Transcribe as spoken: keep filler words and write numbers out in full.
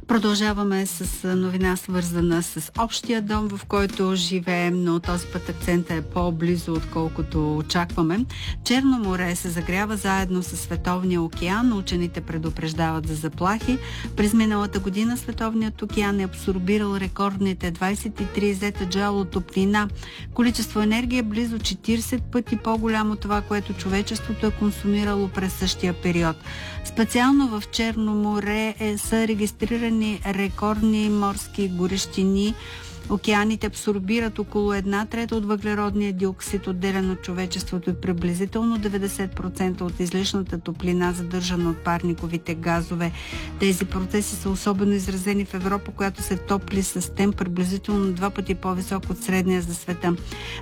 Продължаваме с новина, свързана с общия дом, в който живеем, но този път акцента е по-близо, отколкото очакваме. Черно море се загрява заедно с Световния океан. Учените предупреждават за заплахи. През миналата година Световният океан е абсорбирал рекордните двадесет и три зетаджаула топлина. Количество енергия е близо четиридесет пъти по-голямо от това, което човечеството е консумирало през същия период. Специално в Черно море е, са регистрирани рекордни морски горещини. Океаните абсорбират около една трета от въглеродния диоксид, отделен от човечеството, и приблизително деветдесет процента от излишната топлина, задържана от парниковите газове. Тези процеси са особено изразени в Европа, която се топли с темп приблизително два пъти по-висок от средния за света.